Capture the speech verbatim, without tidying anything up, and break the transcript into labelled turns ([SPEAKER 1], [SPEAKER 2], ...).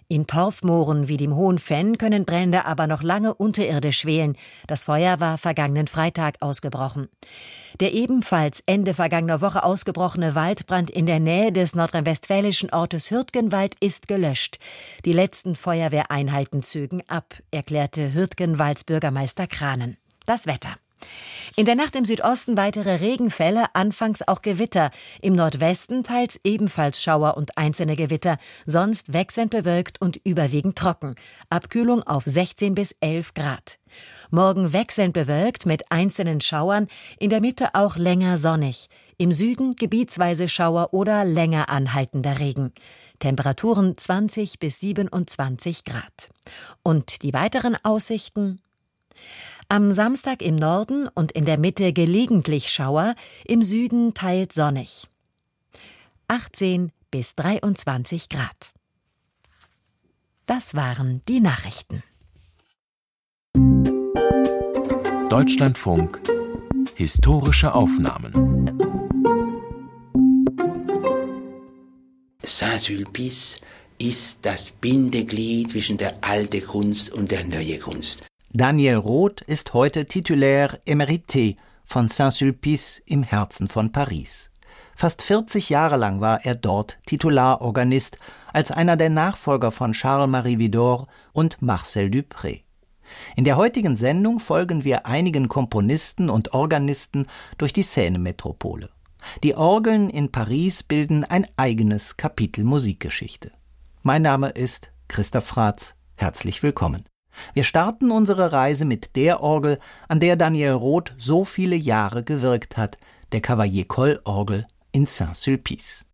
[SPEAKER 1] In Torfmooren wie dem Hohen Fenn können Brände aber noch lange unterirdisch schwelen. Das Feuer war vergangenen Freitag ausgebrochen. Der ebenfalls Ende vergangener Woche ausgebrochene Waldbrand in der Nähe des nordrhein-westfälischen Ortes Hürtgenwald ist gelöscht. Die letzten Feuerwehreinheiten zögen ab, erklärte Hürtgenwalds Bürgermeister Kranen. Das Wetter. In der Nacht im Südosten weitere Regenfälle, anfangs auch Gewitter. Im Nordwesten teils ebenfalls Schauer und einzelne Gewitter, sonst wechselnd bewölkt und überwiegend trocken. Abkühlung auf sechzehn bis elf Grad. Morgen wechselnd bewölkt mit einzelnen Schauern, in der Mitte auch länger sonnig. Im Süden gebietsweise Schauer oder länger anhaltender Regen. Temperaturen zwanzig bis siebenundzwanzig Grad. Und die weiteren Aussichten? Am Samstag im Norden und in der Mitte gelegentlich Schauer, im Süden teils sonnig. achtzehn bis dreiundzwanzig Grad. Das waren die Nachrichten.
[SPEAKER 2] Deutschlandfunk Historische Aufnahmen.
[SPEAKER 3] Saint-Sulpice ist das Bindeglied zwischen der alten Kunst und der neuen Kunst.
[SPEAKER 4] Daniel Roth ist heute Titulaire émérité von Saint-Sulpice im Herzen von Paris. Fast vierzig Jahre lang war er dort Titularorganist als einer der Nachfolger von Charles-Marie Widor und Marcel Dupré. In der heutigen Sendung folgen wir einigen Komponisten und Organisten durch die Seine-Metropole. Die Orgeln in Paris bilden ein eigenes Kapitel Musikgeschichte. Mein Name ist Christoph Fratz. Herzlich willkommen. Wir starten unsere Reise mit der Orgel, an der Daniel Roth so viele Jahre gewirkt hat, der Cavaillé-Coll-Orgel in Saint-Sulpice.